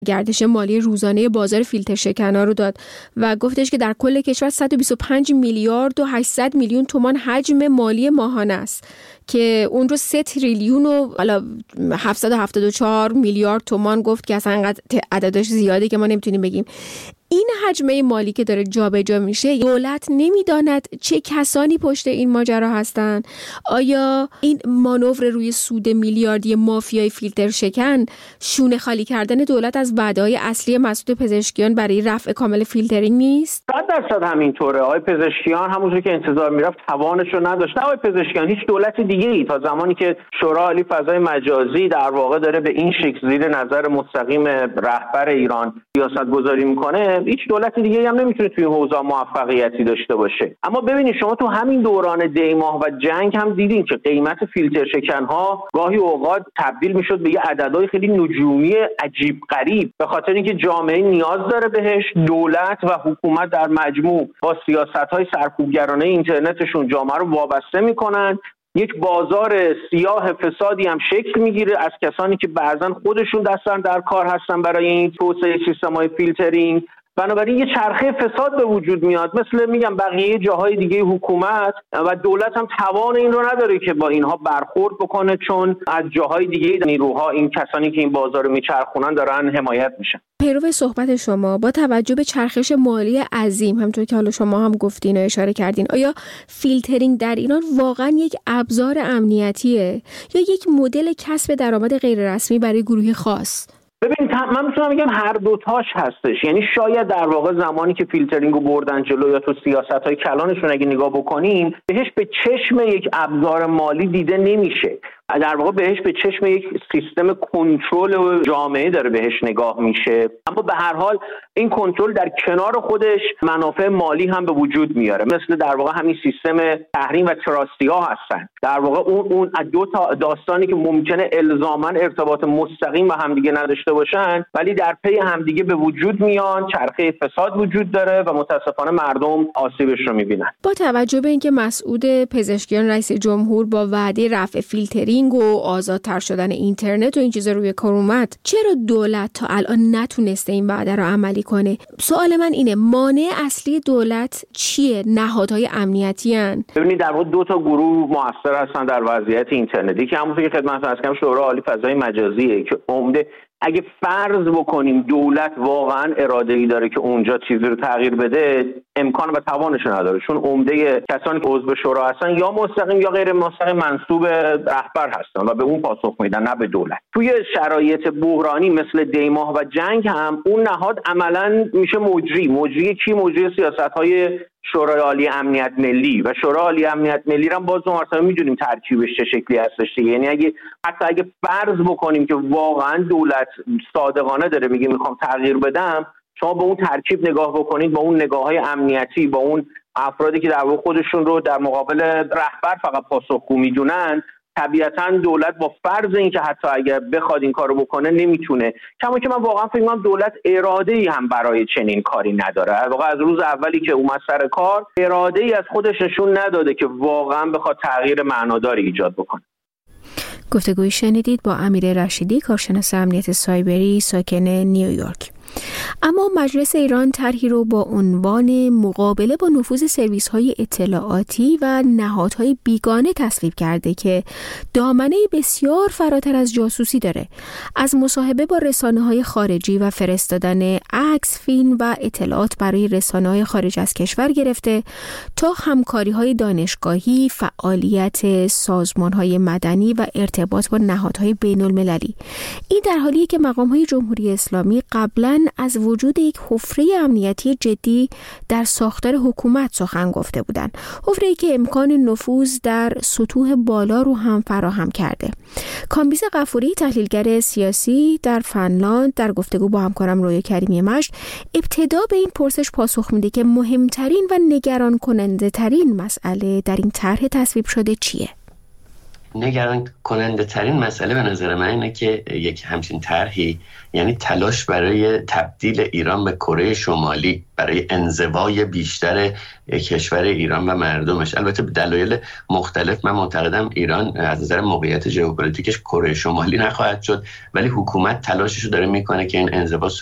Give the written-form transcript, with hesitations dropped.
گردش مالی روزانه بازار فیلتر شکن‌ها رو داد و گفتش که در کل کشور 125 میلیارد و 800 میلیون تومان حجم مالی ماهانه است که اون رو 3 تریلیون و 774 میلیارد تومان گفت که اصلا انقدر عددش زیاده که ما نمیتونیم بگیم. این حجمه مالی که داره جابجا میشه، دولت نمیداند چه کسانی پشت این ماجرا هستن؟ آیا این مانور روی سود میلیاردی مافیای فیلتر شکن شونه خالی کردن دولت از وعده‌های اصلی مسعود پزشکیان برای رفع کامل فیلترینگ نیست؟ 100% همینطوره. آقای پزشکیان همونجوری که انتظار میرفت توانش رو نداشت. آقای پزشکیان هیچ دولت دیگه‌ای تا زمانی که شورای عالی فضای مجازی در واقع داره به این شکل زیر نظر مستقیم رهبر ایران سیاست‌گذاری میکنه، هیچ دولت دیگه‌ای هم نمیتونه توی این حوزه موفقیتی داشته باشه. اما ببینید شما تو همین دوران دیماه و جنگ هم دیدین که قیمت فیلتر شکن‌ها گاهی اوقات تبدیل میشد به یه عددهای خیلی نجومی عجیب غریب، به خاطر اینکه جامعه نیاز داره بهش. دولت و حکومت در مجموع با سیاست‌های سرکوبگرانه اینترنتشون جامعه رو وابسته میکنن. یک بازار سیاه فسادی هم شکل میگیره از کسانی که بعضن خودشون دستن در کار هستن برای این توسعه سیستم‌های فیلترینگ. بنابراین یه چرخه فساد به وجود میاد. مثل میگم بقیه جاهای دیگه حکومت و دولت هم توان این رو نداره که با اینها برخورد بکنه، چون از جاهای دیگه نیروها، این کسانی که این بازار رو میچرخونن، دارن حمایت میشن. پیرو صحبت شما، با توجه به چرخش مالی عظیم همونطور که حالا شما هم گفتین و اشاره کردین، آیا فیلترینگ در ایران واقعا یک ابزار امنیتیه یا یک مدل کسب درآمد غیر رسمی برای گروه خاص؟ ببین من میتونم بگم هر دوتاش هستش. یعنی شاید در واقع زمانی که فیلترینگ رو بردن جلو یا تو سیاست‌های کلانشون اگه نگاه بکنیم، بهش به چشم یک ابزار مالی دیده نمیشه. در واقع بهش به چشم یک سیستم کنترل جامعه داره بهش نگاه میشه. اما به هر حال این کنترل در کنار خودش منافع مالی هم به وجود میاره، مثل در واقع همین سیستم تحریم و تراستی‌ها هستن. در واقع اون دو تا داستانی که ممکنه الزاماً ارتباط مستقیم با همدیگه نداشته باشن، ولی در پی همدیگه به وجود میان. چرخه فساد وجود داره و متاسفانه مردم آسیبش رو میبینن. با توجه به اینکه مسعود پزشکیان رئیس جمهور با وعده رفع فیلترینگ و آزادتر شدن اینترنت و این چیزا روی کار اومد، چرا دولت تا الان نتونسته این وعده رو عملی کنه؟ سوال من اینه، مانع اصلی دولت چیه؟ نهادهای امنیتی ان؟ ببینید در واقع دو تا گروه مؤثر هستن در وضعیت اینترنتی که همونطور که خدمتتون عرض کردم شورای عالی فضای مجازیه که عمده اگه فرض بکنیم دولت واقعا اراده‌ای داره که اونجا چیزی رو تغییر بده، امکان و توانش نداره، چون عمده کسانی که عضو شورا هستن یا مستقیم یا غیر مستقیم منسوب رهبر هستن و به اون پاسخ میدن، نه به دولت. توی شرایط بحرانی مثل دیماه و جنگ هم اون نهاد عملاً میشه مجری کی؟ مجری سیاست‌های شورای عالی امنیت ملی و شورای عالی امنیت ملی رو باز مرتبا میدونیم ترکیبش چه شکلی هستش. یعنی اگه فرض بکنیم که واقعا دولت صادقانه داره میگه میخوام تغییر بدم، شما به اون ترکیب نگاه بکنید، با اون نگاه‌های امنیتی، با اون افرادی که در واقع خودشون رو در مقابل رهبر فقط پاسخگو میدونن، طبیعتاً دولت با فرض اینکه حتی اگر بخواد این کارو بکنه نمیتونه. کما که من واقعا فکر می‌کنم دولت اراده‌ای هم برای چنین کاری نداره. واقعا از روز اولی که اومد سر کار اراده‌ای از خودش نشون نداده که واقعا بخواد تغییر معناداری ایجاد بکنه. گفتگوی شنیدید با امیر رشیدی، کارشناس امنیت سایبری ساکن نیویورک. اما مجلس ایران طرحی رو با عنوان مقابله با نفوذ سرویس‌های اطلاعاتی و نهادهای بیگانه تصویب کرده که دامنه بسیار فراتر از جاسوسی داره، از مصاحبه با رسانه‌های خارجی و فرستادن عکس، فیلم و اطلاعات برای رسانه‌های خارج از کشور گرفته تا همکاری‌های دانشگاهی، فعالیت سازمان‌های مدنی و ارتباط با نهادهای بین‌المللی. این در حالیه که مقام‌های جمهوری اسلامی قبلاً از وجود یک حفره امنیتی جدی در ساختار حکومت سخن گفته بودند، حفره‌ای که امکان نفوذ در سطوح بالا رو هم فراهم کرده. کامبیز غفوری، تحلیلگر سیاسی در فنلاند، در گفتگو با همکارم رویا کریمی مجد ابتدا به این پرسش پاسخ میده که مهمترین و نگران کننده ترین مسئله در این طرح تصویب شده چیه؟ نگران کننده ترین مسئله به نظر من اینه که یک همچین طرحی، یعنی تلاش برای تبدیل ایران به کره شمالی، برای انزوای بیشتر کشور ایران و مردمش، البته به دلایل مختلف، من معتقدم ایران از نظر موقعیت ژئوپلیتیکش کره شمالی نخواهد شد، ولی حکومت تلاشش رو داره میکنه که این انزوا